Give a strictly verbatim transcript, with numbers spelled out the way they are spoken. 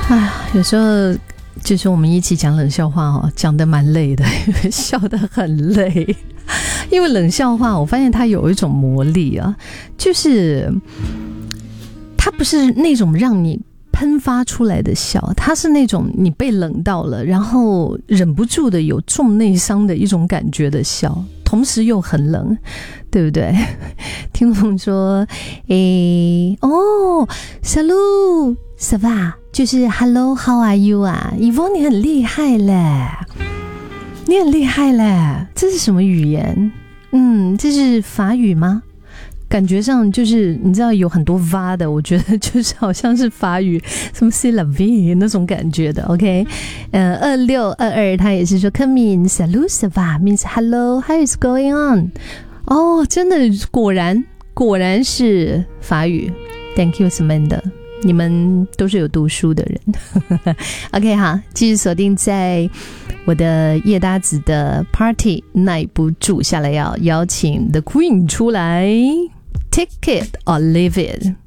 哎呀，有时候就是我们一起讲冷笑话哦，讲得蛮累的，笑得很累。因为冷笑话，我发现它有一种魔力啊，就是它不是那种让你喷发出来的笑，它是那种你被冷到了，然后忍不住的有重内伤的一种感觉的笑，同时又很冷，对不对？听众说，诶，哦 ，Salut， ça va， 就是 Hello，How are you 啊 ，Yvonne 你很厉害嘞，你很厉害嘞，这是什么语言？嗯，这是法语吗？感觉上就是你知道有很多 va 的，我觉得就是好像是法语，什么 c'est la vie 那种感觉的。OK， 呃，二六二二他也是说 come in salut ça va means hello how is going on。哦，真的果然果然是法语。Thank you Samantha， 你们都是有读书的人。OK， 好，继续锁定在我的叶搭子的 party， 耐不住下来要邀请 The Queen 出来。Take it or leave it。